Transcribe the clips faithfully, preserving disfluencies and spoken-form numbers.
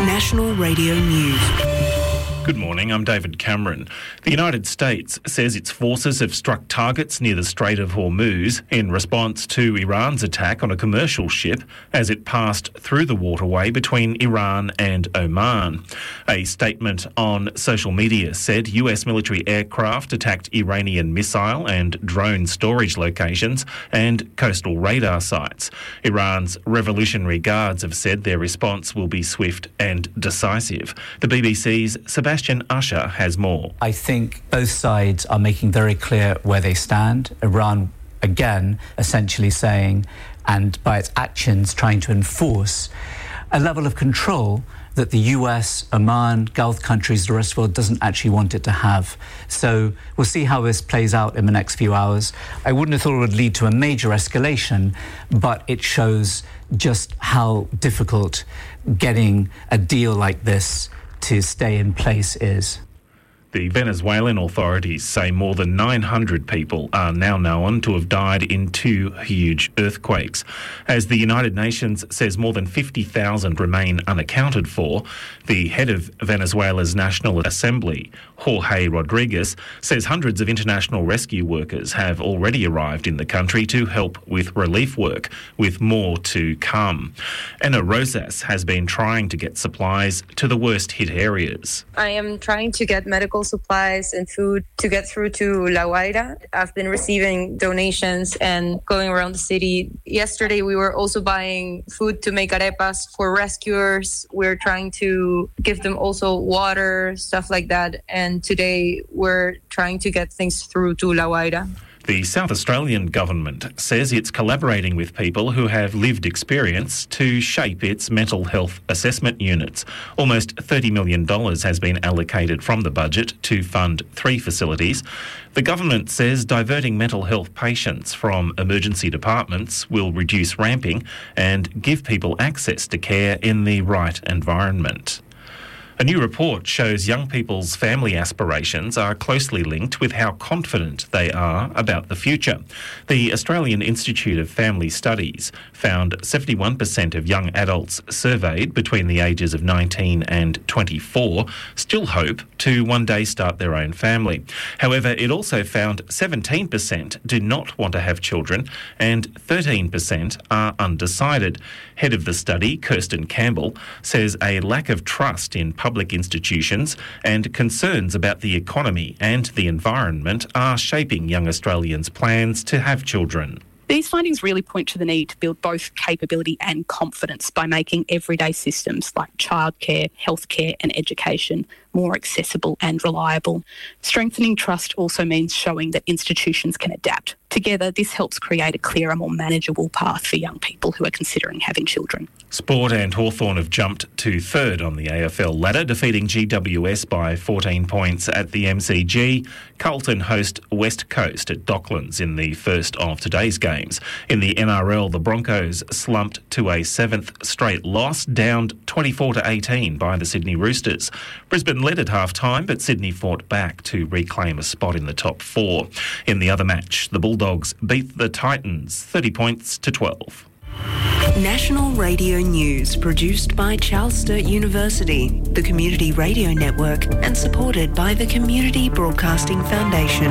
National Radio News. Good morning, I'm David Cameron. The United States says its forces have struck targets near the Strait of Hormuz in response to Iran's attack on a commercial ship as it passed through the waterway between Iran and Oman. A statement on social media said U S military aircraft attacked Iranian missile and drone storage locations and coastal radar sites. Iran's Revolutionary Guards have said their response will be swift and decisive. The B B C's Sebastian Sebastian Usher has more. I think both sides are making very clear where they stand. Iran, again, essentially saying, and by its actions trying to enforce, a level of control that the U S, Oman, Gulf countries, the rest of the world doesn't actually want it to have. So we'll see how this plays out in the next few hours. I wouldn't have thought it would lead to a major escalation, but it shows just how difficult getting a deal like this to stay in place is. The Venezuelan authorities say more than nine hundred people are now known to have died in two huge earthquakes. As the United Nations says more than fifty thousand remain unaccounted for, the head of Venezuela's National Assembly, Jorge Rodriguez, says hundreds of international rescue workers have already arrived in the country to help with relief work, with more to come. Anna Rosas has been trying to get supplies to the worst hit areas. I am trying to get medical supplies and food to get through to La Guaira. I've been receiving donations and going around the city. Yesterday, we were also buying food to make arepas for rescuers. We're trying to give them also water, stuff like that. And today, we're trying to get things through to La Guaira. The South Australian government says it's collaborating with people who have lived experience to shape its mental health assessment units. Almost thirty million dollars has been allocated from the budget to fund three facilities. The government says diverting mental health patients from emergency departments will reduce ramping and give people access to care in the right environment. A new report shows young people's family aspirations are closely linked with how confident they are about the future. The Australian Institute of Family Studies found seventy-one percent of young adults surveyed between the ages of nineteen and twenty-four still hope to one day start their own family. However, it also found seventeen percent do not want to have children and thirteen percent are undecided. Head of the study, Kirsten Campbell, says a lack of trust in public institutions and concerns about the economy and the environment are shaping young Australians' plans to have children. These findings really point to the need to build both capability and confidence by making everyday systems like childcare, healthcare and education more accessible and reliable. Strengthening trust also means showing that institutions can adapt. Together, this helps create a clearer, more manageable path for young people who are considering having children. Sport and Hawthorn have jumped to third on the A F L ladder, defeating G W S by fourteen points at the M C G. Carlton host West Coast at Docklands in the first of today's games. In the N R L, the Broncos slumped to a seventh straight loss, downed twenty-four to eighteen by the Sydney Roosters. Brisbane led at half-time, but Sydney fought back to reclaim a spot in the top four. In the other match, the Bulldogs beat the Titans thirty points to twelve. National Radio News, produced by Charles Sturt University, the Community Radio Network, and supported by the Community Broadcasting Foundation.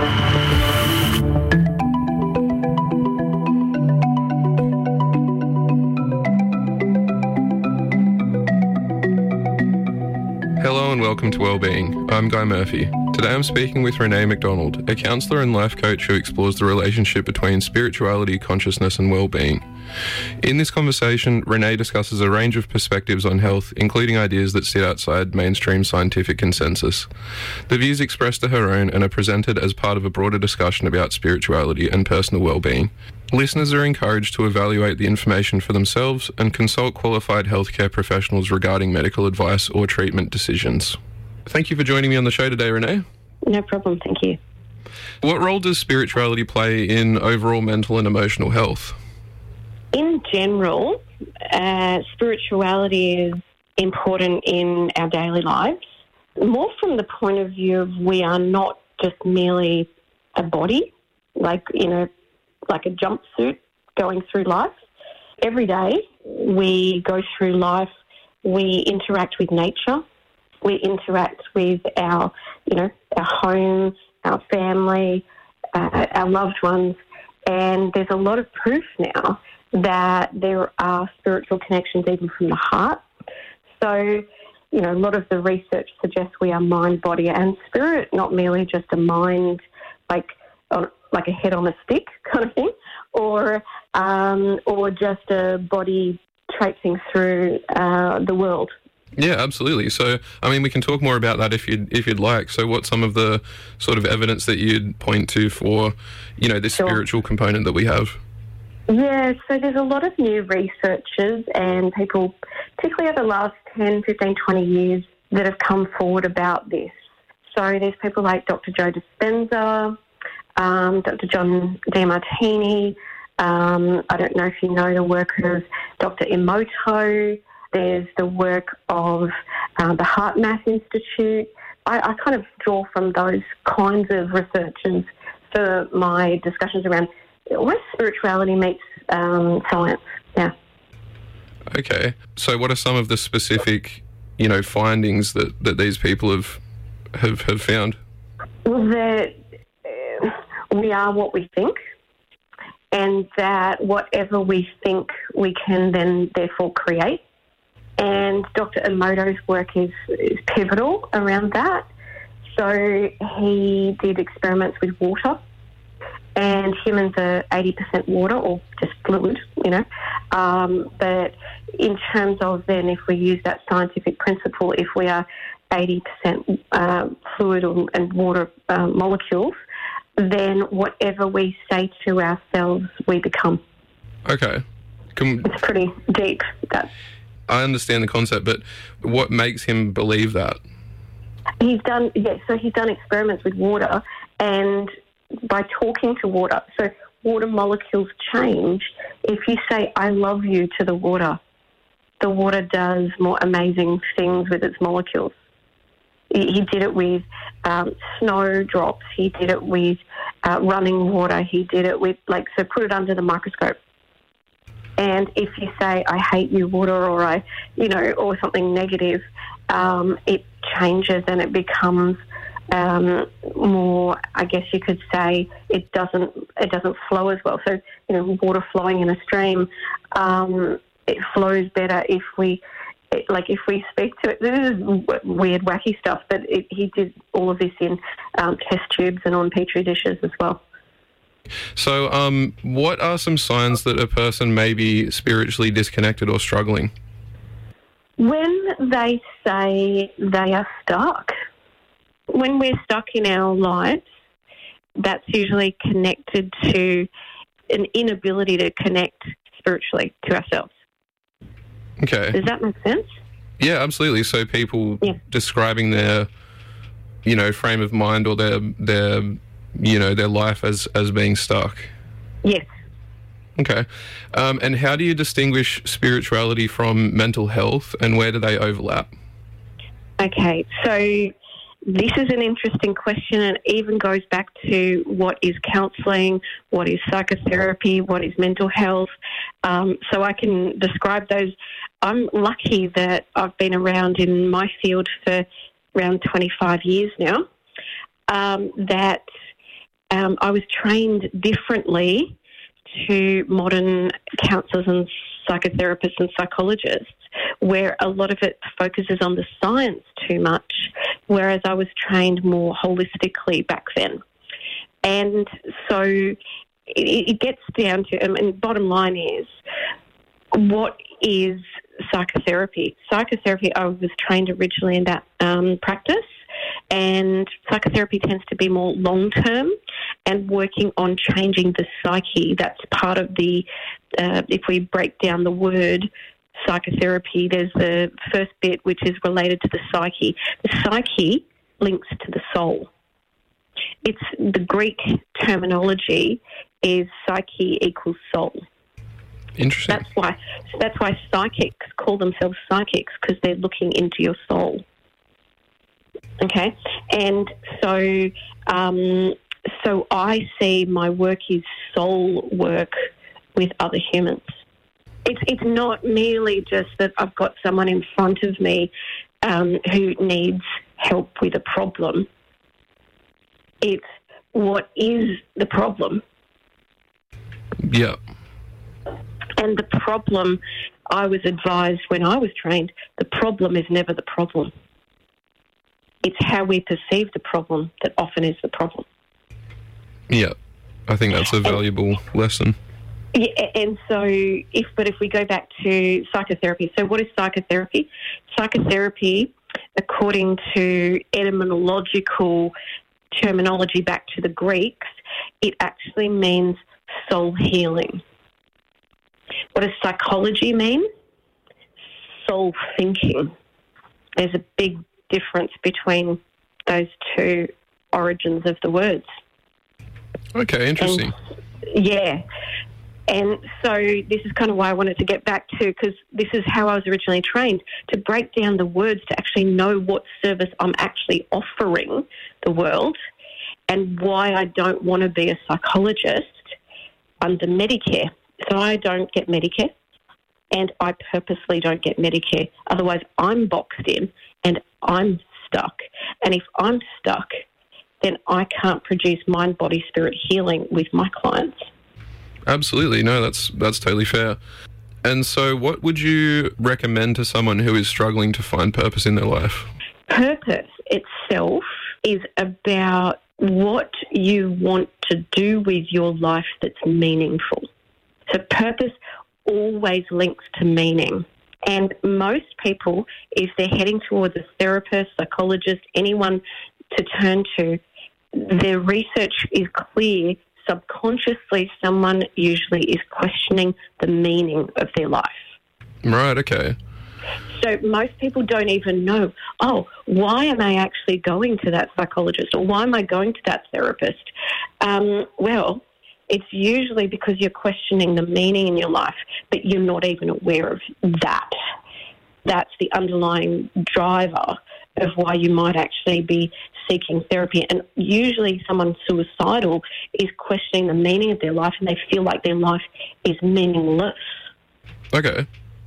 Hello and welcome to Wellbeing. I'm Guy Murphy. Today I'm speaking with Renee McDonald, a counsellor and life coach who explores the relationship between spirituality, consciousness and well-being. In this conversation, Renee discusses a range of perspectives on health, including ideas that sit outside mainstream scientific consensus. The views expressed are her own and are presented as part of a broader discussion about spirituality and personal well-being. Listeners are encouraged to evaluate the information for themselves and consult qualified healthcare professionals regarding medical advice or treatment decisions. Thank you for joining me on the show today, Renee. No problem, thank you. What role does spirituality play in overall mental and emotional health? In general, uh, spirituality is important in our daily lives, more from the point of view of we are not just merely a body, like, you know, like a jumpsuit going through life. Every day we go through life we interact with nature, we interact with our, you know, our home, our family, uh, our loved ones, and there's a lot of proof now that there are spiritual connections even from the heart. So, you know, a lot of the research suggests we are mind, body and spirit, not merely just a mind like on, like a head on a stick kind of thing, or um, or just a body traipsing through uh, the world. Yeah, absolutely. So, I mean, we can talk more about that if you'd, if you'd like. So what's some of the sort of evidence that you'd point to for, you know, this Sure. spiritual component that we have? Yeah, so there's a lot of new researchers and people, particularly over the last ten, fifteen, twenty years, that have come forward about this. So there's people like Doctor Joe Dispenza, um, Doctor John Demartini. Um, I don't know if you know the work of Doctor Emoto. There's the work of uh, the HeartMath Institute. I, I kind of draw from those kinds of researchers for my discussions around where spirituality meets um, science. Yeah. Okay. So what are some of the specific, you know, findings that, that these people have, have, have found? Well, that uh, we are what we think, and that whatever we think we can then therefore create. And Doctor Emoto's work is, is pivotal around that. So he did experiments with water, and humans are eighty percent water or just fluid, you know. Um, but in terms of then if we use that scientific principle, if we are eighty percent uh, fluid and water uh, molecules, then whatever we say to ourselves, we become. Okay. Can, It's pretty deep, that. I understand the concept, but what makes him believe that? He's done, yes, so he's done experiments with water, and by talking to water, so water molecules change. If you say, I love you to the water, the water does more amazing things with its molecules. He, he did it with um, snowdrops, he did it with uh, running water, he did it with, like, so put it under the microscope. And if you say, I hate you, water, or I, you know, or something negative, um, it changes and it becomes um, more, I guess you could say, it doesn't it doesn't flow as well. So, you know, water flowing in a stream, um, it flows better if we, it, like if we speak to it. This is weird, wacky stuff, but it, he did all of this in um, test tubes and on Petri dishes as well. So um, what are some signs that a person may be spiritually disconnected or struggling? When they say they are stuck, when we're stuck in our lives, that's usually connected to an inability to connect spiritually to ourselves. Okay. Does that make sense? Yeah, absolutely. So people Yeah. describing their, you know, frame of mind or their their you know, their life as, as being stuck. Yes. Okay. Um, and how do you distinguish spirituality from mental health, and where do they overlap? Okay, so this is an interesting question, and it even goes back to what is counselling, what is psychotherapy, what is mental health. Um, so I can describe those. I'm lucky that I've been around in my field for around twenty-five years now, um, that um, I was trained differently to modern counsellors and psychotherapists and psychologists, where a lot of it focuses on the science too much, whereas I was trained more holistically back then. And so it, it gets down to, I mean, bottom line is, what is psychotherapy? Psychotherapy, I was trained originally in that um, practice, and psychotherapy tends to be more long-term and working on changing the psyche. That's part of the, uh, if we break down the word psychotherapy, there's the first bit which is related to the psyche. The psyche links to the soul. It's the Greek terminology is psyche equals soul. Interesting. That's why that's why psychics call themselves psychics, because they're looking into your soul. Okay, and so um, so I see my work is soul work with other humans, It's it's not merely just that I've got someone in front of me um, who needs help with a problem. It's what is the problem. Yeah. And the problem, I was advised when I was trained, the problem is never the problem. It's how we perceive the problem that often is the problem. Yeah, I think that's a valuable and, lesson. Yeah, and so, if but if we go back to psychotherapy, so what is psychotherapy? Psychotherapy, according to etymological terminology back to the Greeks, it actually means soul healing. What does psychology mean? Soul thinking. There's a big difference between those two origins of the words. Okay, interesting. And, yeah. And so this is kind of why I wanted to get back to, because this is how I was originally trained, to break down the words to actually know what service I'm actually offering the world and why I don't want to be a psychologist under Medicare. So I don't get Medicare, and I purposely don't get Medicare. Otherwise, I'm boxed in and I'm stuck. And if I'm stuck, then I can't produce mind, body, spirit healing with my clients. Absolutely. No, that's that's totally fair. And so what would you recommend to someone who is struggling to find purpose in their life? Purpose itself is about what you want to do with your life that's meaningful. So purpose always links to meaning. And most people, if they're heading towards a therapist, psychologist, anyone to turn to, their research is clear. Subconsciously, someone usually is questioning the meaning of their life. Right, okay. So most people don't even know, oh, why am I actually going to that psychologist, or why am I going to that therapist? Um, well, it's usually because you're questioning the meaning in your life, but you're not even aware of that. That's the underlying driver of why you might actually be seeking therapy. And usually someone suicidal is questioning the meaning of their life, and they feel like their life is meaningless. Okay.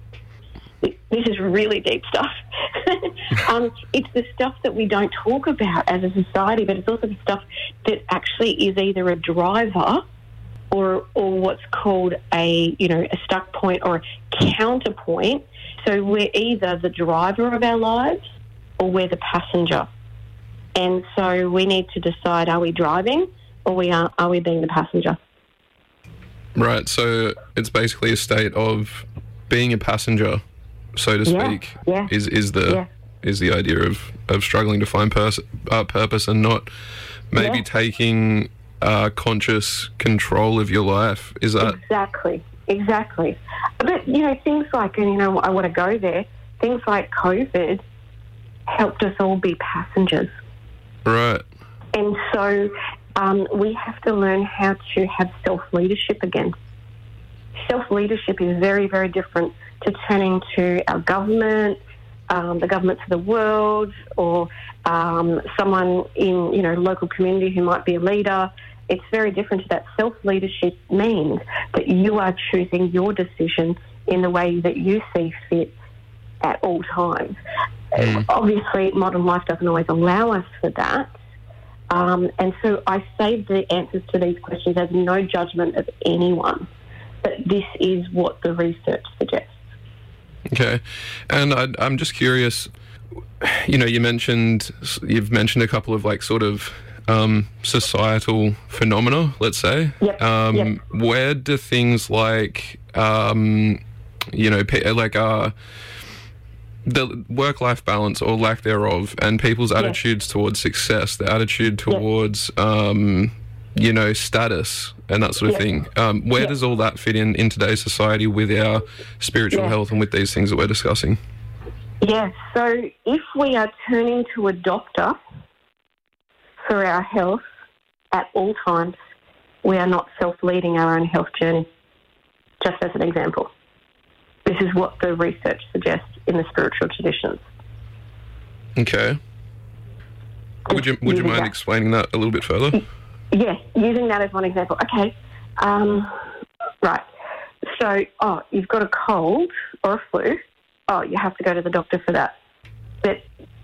This is really deep stuff. um, it's the stuff that we don't talk about as a society, but it's also the stuff that actually is either a driver or or what's called a, you know, a stuck point or a counterpoint. So we're either the driver of our lives or we're the passenger. And so we need to decide, are we driving or we are, are we being the passenger? Right, so it's basically a state of being a passenger, so to speak, yeah, yeah, is is the yeah. is the idea of, of struggling to find pers- uh, purpose and not maybe yeah. taking uh, conscious control of your life. Is that... Exactly, exactly. But, you know, things like, and, you know, I want to go there, things like COVID helped us all be passengers. Right. And so um, we have to learn how to have self-leadership again. Self-leadership is very, very different to turning to our government, um, the governments of the world, or um, someone in, you know, local community who might be a leader. It's very different to that. Self-leadership means that you are choosing your decision in the way that you see fit at all times. Mm. Obviously, modern life doesn't always allow us for that. Um, and so I save the answers to these questions as no judgment of anyone. But this is what the research suggests. Okay. And I, I'm just curious, you know, you mentioned, you've mentioned a couple of like sort of um, societal phenomena, let's say. Yep. Um, yep. Where do things like, um, you know, like uh, the work-life balance or lack thereof and people's yes. attitudes towards success, the attitude towards, yep. um, you know, status and that sort of yep. thing. Um, where yep. does all that fit in in today's society with our spiritual yes. health and with these things that we're discussing? Yes. So if we are turning to a doctor for our health at all times, we are not self-leading our own health journey, just as an example. This is what the research suggests in the spiritual traditions. Okay. Would you would you mind that. explaining that a little bit further? Yeah, using that as one example. Okay. Um, right. So, oh, you've got a cold or a flu. Oh, you have to go to the doctor for that. But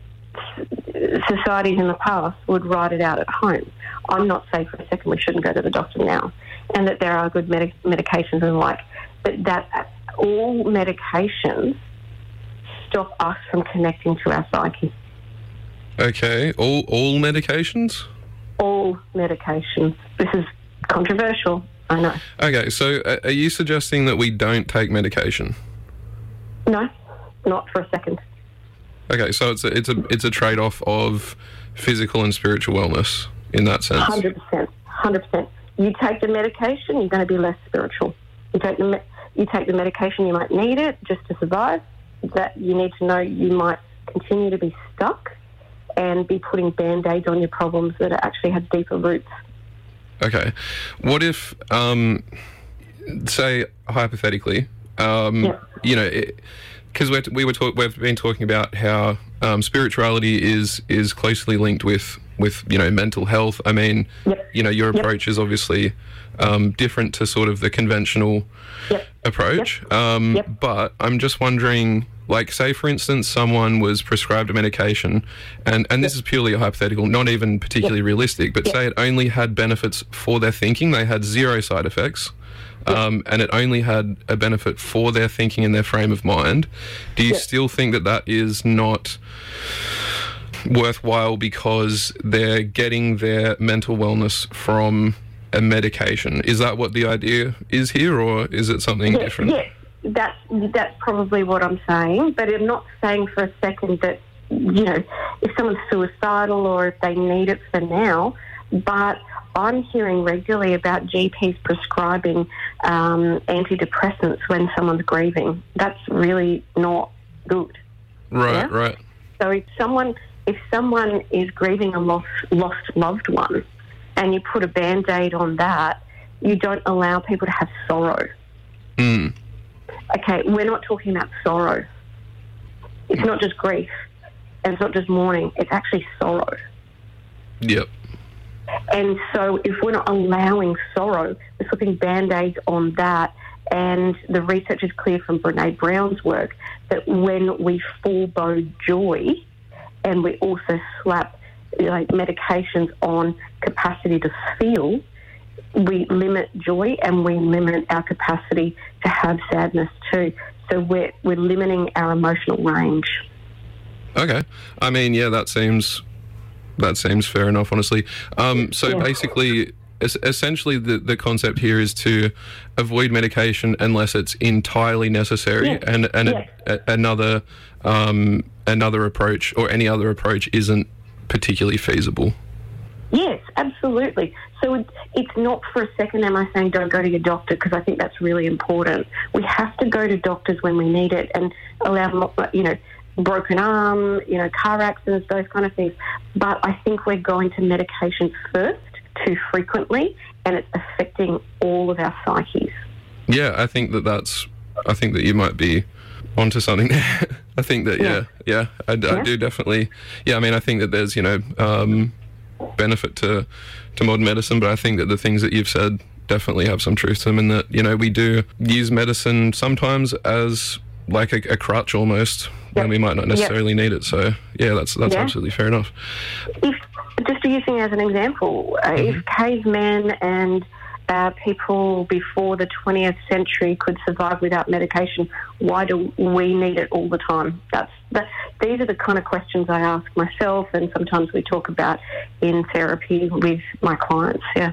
societies in the past would write it out at home. I'm not saying for a second we shouldn't go to the doctor now, and that there are good medic- medications and the like, but that all medications stop us from connecting to our psyche. Okay, all all medications? All medications. This is controversial, I know. Okay, so uh, are you suggesting that we don't take medication? No, not for a second. Okay, so it's a, it's a it's a trade-off of physical and spiritual wellness in that sense. one hundred percent. one hundred percent. You take the medication, you're going to be less spiritual. You take the me- you take the medication, you might need it just to survive. That you need to know you might continue to be stuck and be putting band-aids on your problems that actually have deeper roots. Okay. What if, um, say, hypothetically, um, yeah. you know, because we were talk, we've been talking about how um, spirituality is is closely linked with, with you know, mental health. I mean, yep. you know, your approach yep. is obviously um, different to sort of the conventional yep. approach. Yep. Um, yep. But I'm just wondering, like, say, for instance, someone was prescribed a medication, and, and this yep. is purely a hypothetical, not even particularly yep. realistic, but yep. say it only had benefits for their thinking, they had zero side effects, yep. um, and it only had a benefit for their thinking and their frame of mind. Do you yep. still think that that is not worthwhile because they're getting their mental wellness from a medication? Is that what the idea is here, or is it something yes, different? Yes, that's, that's probably what I'm saying, but I'm not saying for a second that, you know, if someone's suicidal or if they need it for now, but I'm hearing regularly about G Ps prescribing um, antidepressants when someone's grieving. That's really not good. Right, yeah? right. So if someone if someone is grieving a lost, lost loved one and you put a Band-Aid on that, you don't allow people to have sorrow. Mm. Okay, we're not talking about sorrow. It's not just grief, and it's not just mourning. It's actually sorrow. Yep. And so if we're not allowing sorrow, we're putting Band-Aids on that, and the research is clear from Brené Brown's work that when we forego joy and we also slap, you know, medications on capacity to feel, we limit joy and we limit our capacity to have sadness too. So we're, we're limiting our emotional range. Okay. I mean, yeah, that seems that seems fair enough, honestly. Um, so yeah. basically, es- essentially the, the concept here is to avoid medication unless it's entirely necessary, yeah. and, and yeah. a, a, another um, another approach or any other approach isn't particularly feasible. Yes, absolutely. So it, it's not for a second am I saying don't go to your doctor, because I think that's really important. We have to go to doctors when we need it and allow, you know, broken arm, you know, car accidents, those kind of things. But I think we're going to medication first too frequently, and it's affecting all of our psyches. Yeah, I think that that's, I think that you might be onto something there. I think that, yeah, yeah, yeah I, yeah, I do definitely. Yeah, I mean, I think that there's, you know, um, benefit to, to modern medicine, but I think that the things that you've said definitely have some truth to them, and that, you know, we do use medicine sometimes as like a, a crutch almost, yep. when we might not necessarily yep. need it. So, yeah, that's that's yeah. absolutely fair enough. If, just using as an example, uh, mm-hmm. if cavemen and uh, people before the twentieth century could survive without medication, why do we need it all the time? That's that, these are the kind of questions I ask myself, and sometimes we talk about in therapy with my clients, yeah.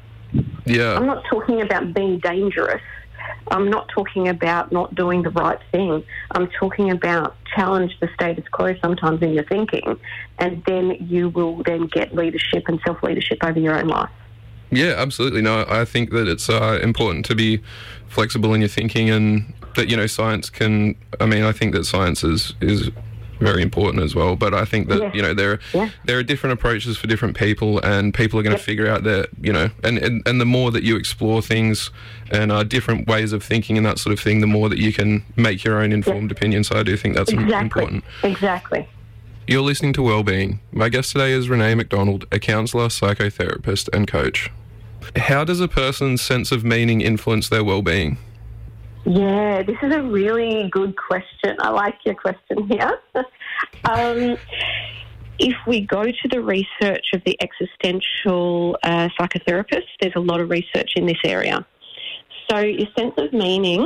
Yeah. I'm not talking about being dangerous. I'm not talking about not doing the right thing. I'm talking about challenge the status quo sometimes in your thinking, and then you will then get leadership and self-leadership over your own life. Yeah, absolutely. No, I think that it's uh, important to be flexible in your thinking, and that, you know, science can, I mean, I think that science is, is very important as well, but I think that, yeah. you know, there, yeah. there are different approaches for different people, and people are going to yep. figure out that, you know, and, and, and the more that you explore things and uh, different ways of thinking and that sort of thing, the more that you can make your own informed yep. opinion. So I do think that's exactly. important. Exactly. You're listening to Wellbeing. My guest today is Renee McDonald, a counsellor, psychotherapist and coach. How does a person's sense of meaning influence their well-being? Yeah, this is a really good question. I like your question here. um, if we go to the research of the existential uh, psychotherapist, there's a lot of research in this area. So your sense of meaning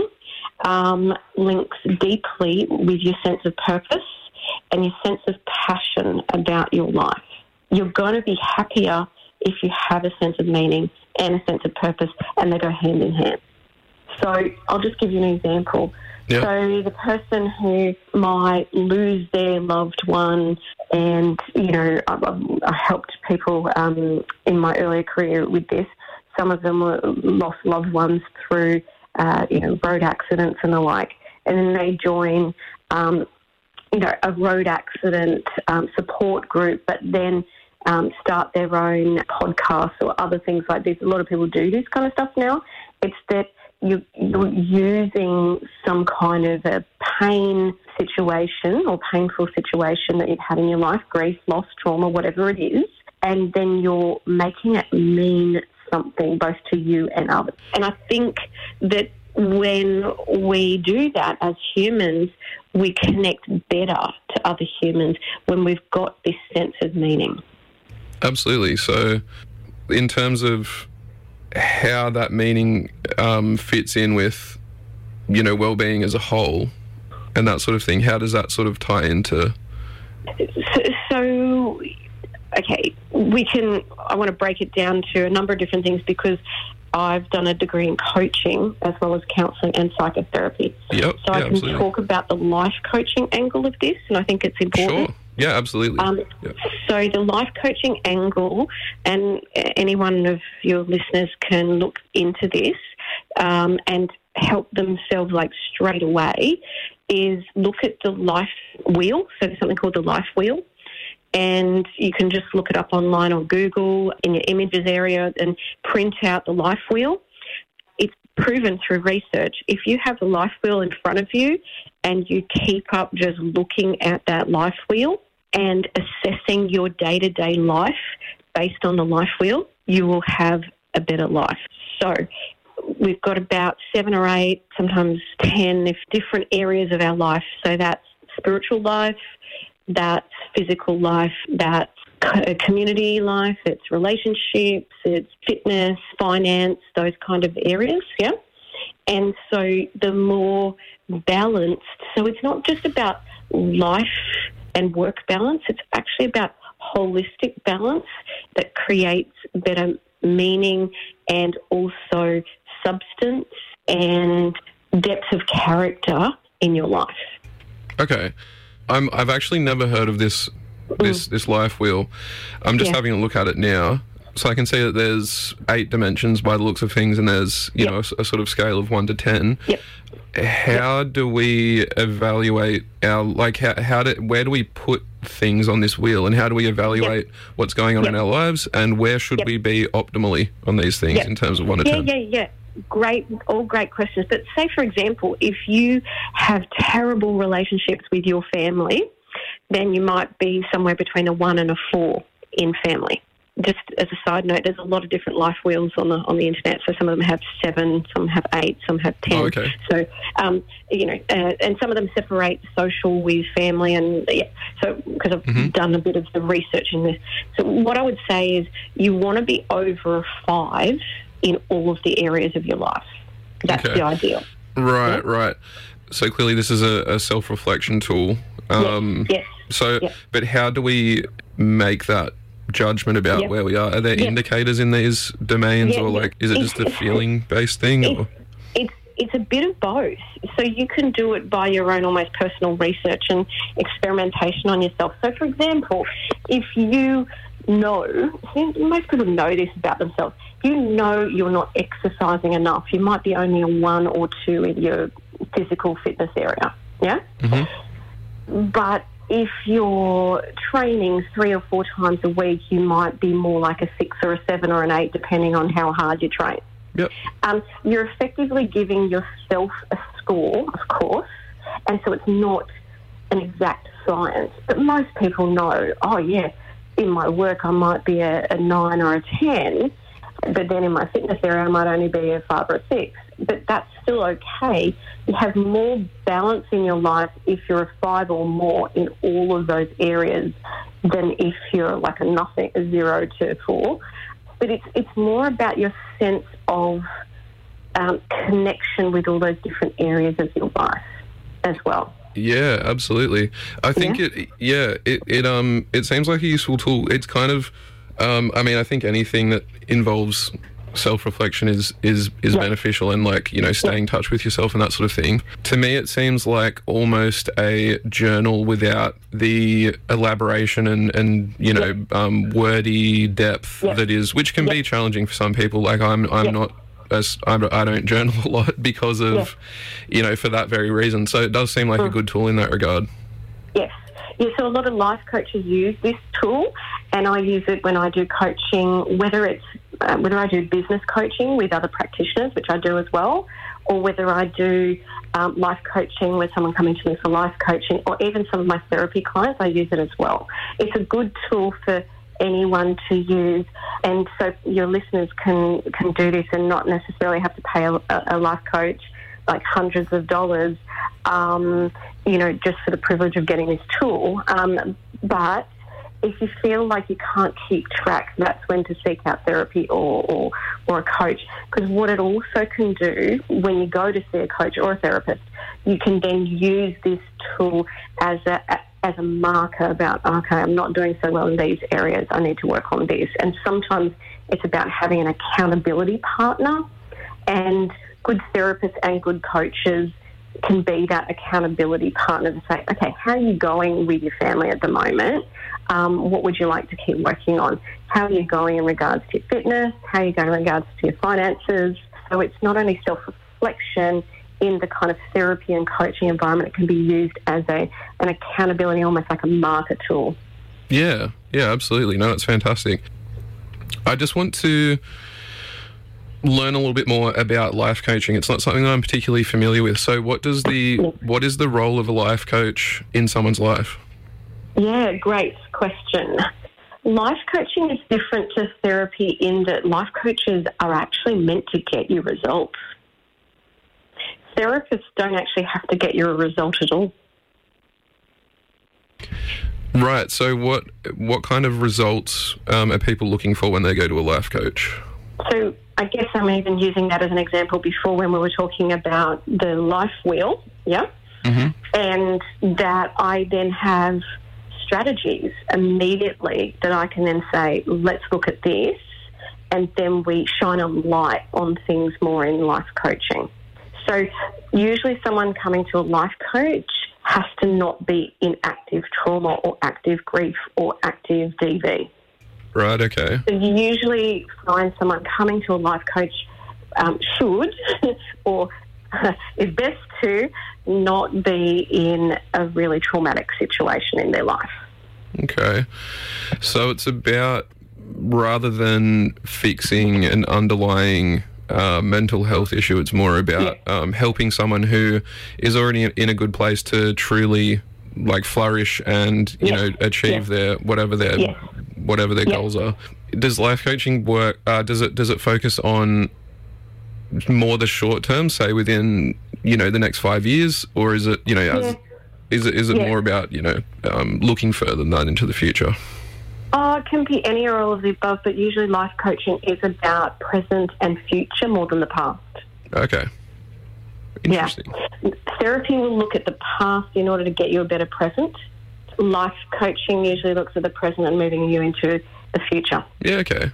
um, links deeply with your sense of purpose and your sense of passion about your life. You're going to be happier if you have a sense of meaning and a sense of purpose, and they go hand in hand. So I'll just give you an example. Yeah. So the person who might lose their loved one, and, you know, I've, I've helped people um, in my earlier career with this. Some of them were lost loved ones through, uh, you know, road accidents and the like. And then they join, um, you know, a road accident um, support group, but then um, start their own podcasts or other things like this. A lot of people do this kind of stuff now. It's that you, you're using some kind of a pain situation or painful situation that you've had in your life, grief, loss, trauma, whatever it is, and then you're making it mean something both to you and others. And I think that when we do that as humans, we connect better to other humans when we've got this sense of meaning. Absolutely. So in terms of how that meaning um, fits in with, you know, well-being as a whole and that sort of thing, how does that sort of tie into? So, so okay, we can, I want to break it down to a number of different things because I've done a degree in coaching as well as counselling and psychotherapy. Yep, so yeah, I can absolutely. talk about the life coaching angle of this, and I think it's important. Sure. Yeah, absolutely. Um, yep. So the life coaching angle, and any one of your listeners can look into this um, and help themselves like straight away, is look at the life wheel. So there's something called the life wheel. And you can just look it up online or Google in your images area and print out the life wheel. It's proven through research. If you have the life wheel in front of you and you keep up just looking at that life wheel and assessing your day-to-day life based on the life wheel, you will have a better life. So we've got about seven or eight, sometimes ten, if different areas of our life. So that's spiritual life, that's physical life, that's community life, it's relationships, it's fitness, finance, those kind of areas, yeah? And so the more balanced, so it's not just about life and work balance, it's actually about holistic balance that creates better meaning and also substance and depth of character in your life. Okay. I'm, I've actually never heard of this this, mm. this life wheel. I'm just yeah. having a look at it now. So I can see that there's eight dimensions by the looks of things, and there's, you yep. know, a, a sort of scale of one to ten. Yep. How yep. do we evaluate our, like, how, how do, where do we put things on this wheel, and how do we evaluate yep. what's going on yep. in our lives, and where should yep. we be optimally on these things yep. in terms of one to yeah, ten? Yeah, yeah, yeah. Great, all great questions. But say, for example, if you have terrible relationships with your family, then you might be somewhere between a one and a four in family. Just as a side note, there's a lot of different life wheels on the on the internet. So some of them have seven, some have eight, some have ten. Oh, okay. So, um, you know, uh, and some of them separate social with family, and yeah. So because I've mm-hmm. done a bit of the research in this, so what I would say is you want to be over a five in all of the areas of your life. That's okay. the ideal. Right, yeah? right. So clearly, this is a, a self-reflection tool. Um, yes. yes. So, yes. but how do we make that judgment about yep. where we are? Are there yep. indicators in these domains, yep. or like is it it's, just a feeling-based thing? It's, or? it's it's a bit of both. So you can do it by your own almost personal research and experimentation on yourself. So, for example, if you know, most people know this about themselves, you know you're not exercising enough. You might be only a one or two in your physical fitness area, yeah? Mm-hmm. But if you're training three or four times a week, you might be more like a six or a seven or an eight, depending on how hard you train. Yep. Um, you're effectively giving yourself a score, of course, and so it's not an exact science. But most people know, oh, yeah, in my work I might be a, a nine or a ten, but then in my fitness area I might only be a five or a six. But that's still okay. You have more balance in your life if you're a five or more in all of those areas than if you're like a nothing, a zero to four. But it's it's more about your sense of um, connection with all those different areas of your life as well. Yeah, absolutely. I think yeah. it. Yeah, it it um it seems like a useful tool. It's kind of, um, I mean, I think anything that involves self-reflection is is is yeah. beneficial, and like, you know, staying in touch with yourself and that sort of thing. To me, it seems like almost a journal without the elaboration and and you know yeah. um, wordy depth yeah. that is, which can yeah. be challenging for some people. Like I'm I'm yeah. not. As I don't journal a lot because of, yeah. you know, for that very reason. So it does seem like mm. a good tool in that regard. Yes. Yeah, so a lot of life coaches use this tool, and I use it when I do coaching, whether it's uh, whether I do business coaching with other practitioners, which I do as well, or whether I do um, life coaching with someone coming to me for life coaching, or even some of my therapy clients, I use it as well. It's a good tool for anyone to use, and so your listeners can can do this and not necessarily have to pay a, a life coach like hundreds of dollars, um, you know, just for the privilege of getting this tool. Um, but if you feel like you can't keep track, that's when to seek out therapy or or, or a coach. Because what it also can do when you go to see a coach or a therapist, you can then use this tool as a, a as a marker about, okay, I'm not doing so well in these areas, I need to work on this. And sometimes it's about having an accountability partner, and good therapists and good coaches can be that accountability partner to say, okay, how are you going with your family at the moment? Um, what would you like to keep working on? How are you going in regards to your fitness? How are you going in regards to your finances? So it's not only self-reflection in the kind of therapy and coaching environment, it can be used as a an accountability, almost like a marker tool. Yeah, yeah, absolutely. No, that's fantastic. I just want to learn a little bit more about life coaching. It's not something that I'm particularly familiar with. So what does the what is the role of a life coach in someone's life? Yeah, great question. Life coaching is different to therapy in that life coaches are actually meant to get you results. Therapists don't actually have to get you a result at all. Right. So what what kind of results um, are people looking for when they go to a life coach? So I guess I'm even using that as an example before when we were talking about the life wheel, yeah? Mm-hmm. And that I then have strategies immediately that I can then say, let's look at this, and then we shine a light on things more in life coaching. So usually someone coming to a life coach has to not be in active trauma or active grief or active D V. Right, okay. So you usually find someone coming to a life coach um, should or is best to not be in a really traumatic situation in their life. Okay. So it's about, rather than fixing an underlying Uh, mental health issue, it's more about yeah. um, helping someone who is already in a good place to truly like flourish and you yeah. know achieve yeah. their whatever their yeah. whatever their yeah. goals are. Does life coaching work? Uh, does it does it focus on more the short term, say within you know the next five years, or is it you know yeah. as, is it is it yeah. more about you know um, looking further than that into the future? Oh, it can be any or all of the above, but usually life coaching is about present and future more than the past. Okay. Interesting. Yeah. Therapy will look at the past in order to get you a better present. Life coaching usually looks at the present and moving you into the future. Yeah, okay.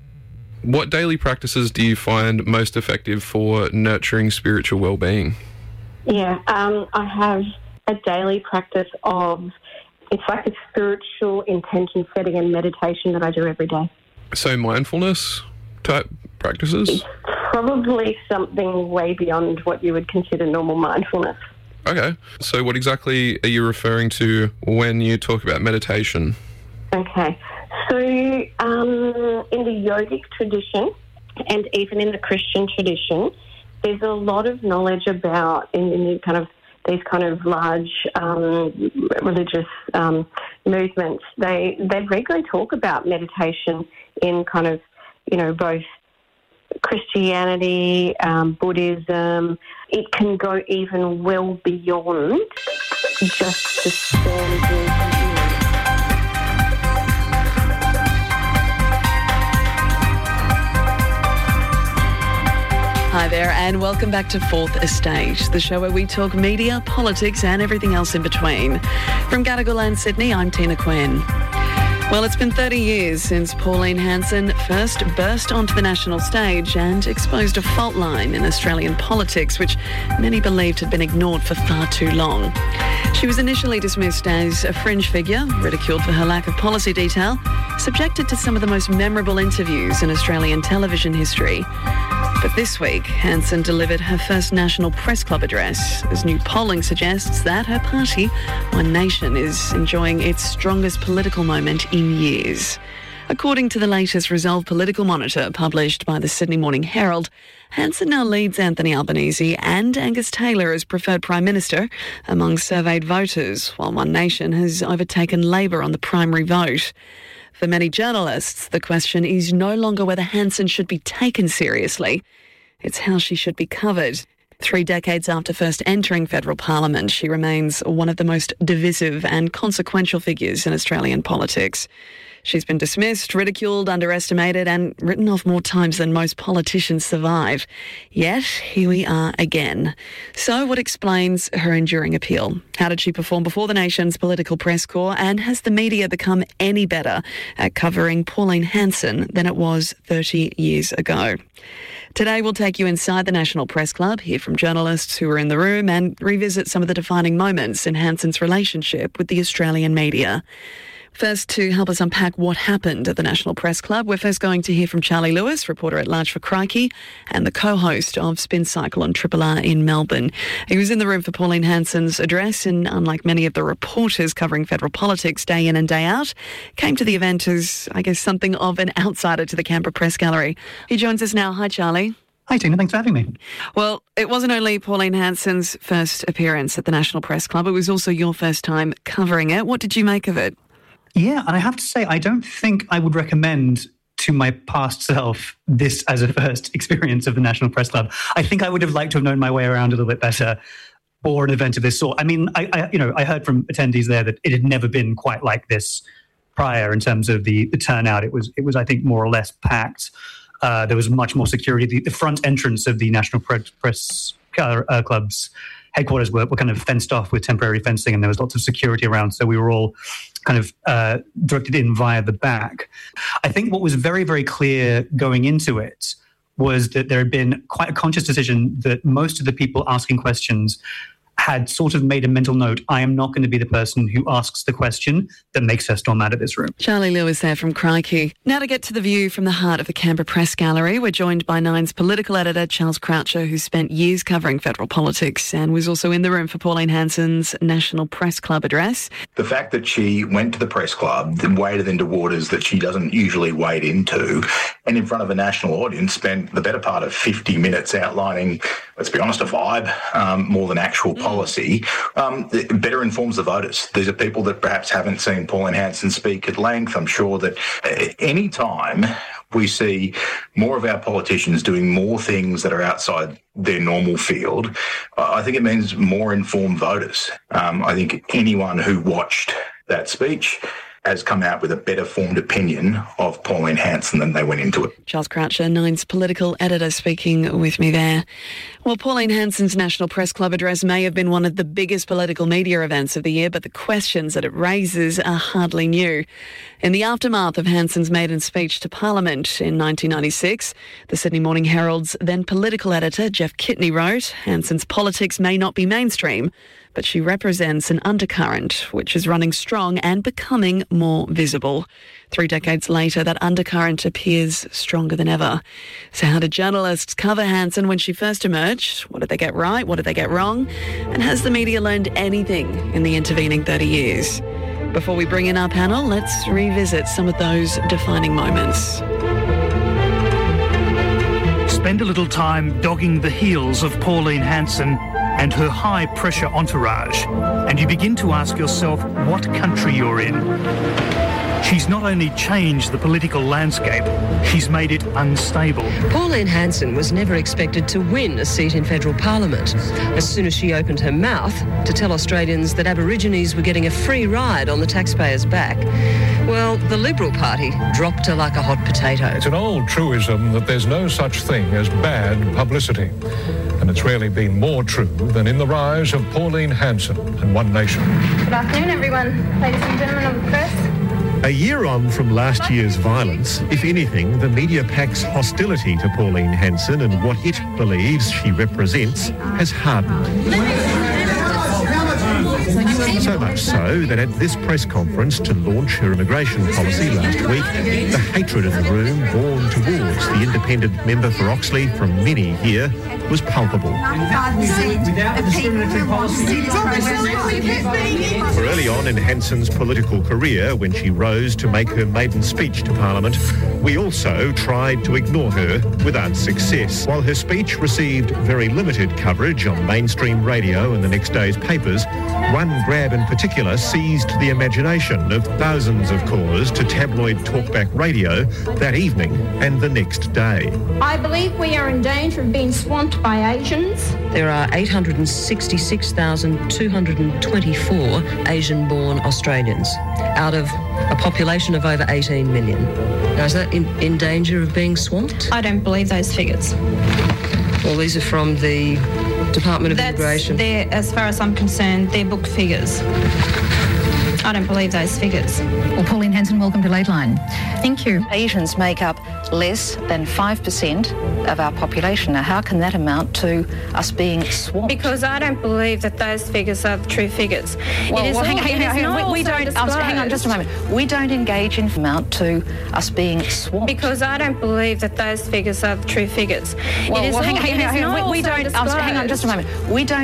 What daily practices do you find most effective for nurturing spiritual well-being? Yeah, um, I have a daily practice of... It's like a spiritual intention setting and meditation that I do every day. So mindfulness type practices? It's probably something way beyond what you would consider normal mindfulness. Okay. So what exactly are you referring to when you talk about meditation? Okay. So um, in the yogic tradition and even in the Christian tradition, there's a lot of knowledge about in, in the kind of these kind of large um, religious um, movements, they they regularly talk about meditation in kind of, you know, both Christianity, um, Buddhism. It can go even well beyond just the standard. Hi there and welcome back to Fourth Estate, the show where we talk media, politics and everything else in between. From Gadigal and Sydney, I'm Tina Quinn. Well, it's been thirty years since Pauline Hanson first burst onto the national stage and exposed a fault line in Australian politics, which many believed had been ignored for far too long. She was initially dismissed as a fringe figure, ridiculed for her lack of policy detail, subjected to some of the most memorable interviews in Australian television history. But this week, Hanson delivered her first National Press Club address, as new polling suggests that her party, One Nation, is enjoying its strongest political moment in years. According to the latest Resolve Political Monitor published by the Sydney Morning Herald, Hanson now leads Anthony Albanese and Angus Taylor as preferred Prime Minister among surveyed voters, while One Nation has overtaken Labor on the primary vote. For many journalists, the question is no longer whether Hanson should be taken seriously. It's how she should be covered. Three decades after first entering federal parliament, she remains one of the most divisive and consequential figures in Australian politics. She's been dismissed, ridiculed, underestimated and written off more times than most politicians survive. Yet, here we are again. So what explains her enduring appeal? How did she perform before the nation's political press corps? And has the media become any better at covering Pauline Hanson than it was thirty years ago? Today we'll take you inside the National Press Club, hear from journalists who were in the room and revisit some of the defining moments in Hanson's relationship with the Australian media. First, to help us unpack what happened at the National Press Club, we're first going to hear from Charlie Lewis, reporter at large for Crikey, and the co-host of Spin Cycle on Triple R in Melbourne. He was in the room for Pauline Hanson's address and, unlike many of the reporters covering federal politics day in and day out, came to the event as, I guess, something of an outsider to the Canberra Press Gallery. He joins us now. Hi, Charlie. Hi, Tina. Thanks for having me. Well, it wasn't only Pauline Hanson's first appearance at the National Press Club, it was also your first time covering it. What did you make of it? Yeah, and I have to say, I don't think I would recommend to my past self this as a first experience of the National Press Club. I think I would have liked to have known my way around a little bit better for an event of this sort. I mean, I, I you know, I heard from attendees there that it had never been quite like this prior in terms of the, the turnout. It was, it was, I think, more or less packed. Uh, there was much more security. The, the front entrance of the National Press, Press uh, Club's headquarters were, were kind of fenced off with temporary fencing, and there was lots of security around. So we were all kind of uh, directed in via the back. I think what was very, very clear going into it was that there had been quite a conscious decision that most of the people asking questions had sort of made a mental note, I am not going to be the person who asks the question that makes her storm out of this room. Charlie Lewis there from Crikey. Now to get to the view from the heart of the Canberra Press Gallery, we're joined by Nine's political editor, Charles Croucher, who spent years covering federal politics and was also in the room for Pauline Hanson's National Press Club address. The fact that she went to the press club and waded into waters that she doesn't usually wade into, and in front of a national audience spent the better part of fifty minutes outlining, let's be honest, a vibe um, more than actual policy. Policy, um, it better informs the voters. These are people that perhaps haven't seen Pauline Hanson speak at length. I'm sure that any time we see more of our politicians doing more things that are outside their normal field, I think it means more informed voters. Um, I think anyone who watched that speech has come out with a better formed opinion of Pauline Hanson than they went into it. Charles Croucher, Nine's political editor, speaking with me there. Well, Pauline Hanson's National Press Club address may have been one of the biggest political media events of the year, but the questions that it raises are hardly new. In the aftermath of Hanson's maiden speech to Parliament in nineteen ninety-six, the Sydney Morning Herald's then political editor, Jeff Kitney, wrote, Hanson's politics may not be mainstream, but she represents an undercurrent which is running strong and becoming more visible. Three decades later, that undercurrent appears stronger than ever. So how did journalists cover Hanson when she first emerged? What did they get right? What did they get wrong? And has the media learned anything in the intervening thirty years? Before we bring in our panel, let's revisit some of those defining moments. Spend a little time dogging the heels of Pauline Hanson and her high-pressure entourage, and you begin to ask yourself what country you're in. She's not only changed the political landscape, she's made it unstable. Pauline Hanson was never expected to win a seat in federal parliament. As soon as she opened her mouth to tell Australians that Aborigines were getting a free ride on the taxpayers' back, well, the Liberal Party dropped her like a hot potato. It's an old truism that there's no such thing as bad publicity. And it's rarely been more true than in the rise of Pauline Hanson and One Nation. Good afternoon, everyone. Ladies and gentlemen of the press. A year on from last year's violence, if anything, the media pack's hostility to Pauline Hanson and what it believes she represents has hardened. So much so that at this press conference to launch her immigration policy last week, the hatred in the room born towards the independent member for Oxley from many here was palpable. For early on in Hanson's political career, when she rose to make her maiden speech to Parliament, we also tried to ignore her without success. While her speech received very limited coverage on mainstream radio and the next day's papers, one grab in particular seized the imagination of thousands of callers to tabloid talkback radio that evening and the next day. I believe we are in danger of being swamped by Asians. There are eight hundred sixty-six thousand two hundred twenty-four Asian-born Australians out of a population of over eighteen million. Now, is that in, in danger of being swamped? I don't believe those figures. Well, these are from the Department of That's Immigration. They're, as far as I'm concerned, they're booked figures. I don't believe those figures. Well, Pauline Hanson, welcome to Lateline. Thank you. Asians make up less than five percent of our population. Now, how can that amount to us being swamped? Because I don't believe that those figures are the true figures. Well, it is well hang, all, hang, it hang, is hang, not we, we don't. disclosed. Hang on, just a moment. We don't engage in amount to us being swamped. Because I don't believe that those figures are the true figures. Well, it is well all, hang, hang, it is hang, not we, we don't. Hang on, just a moment. We don't.